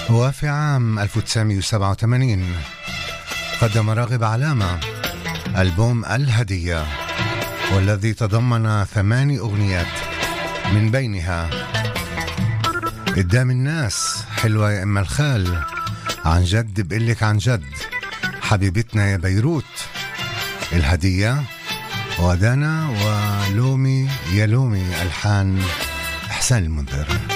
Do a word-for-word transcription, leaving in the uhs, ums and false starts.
وفي عام ألف وتسعمائة وسبعة وثمانين قدم راغب علامة ألبوم الهدية، والذي تضمن ثماني أغنيات، من بينها قدام الناس، حلوة يا إما الخال، عن جد بقلك عن جد، حبيبتنا يا بيروت، الهدية، ودانا، ولومي يا لومي، ألحان إحسان المنذر.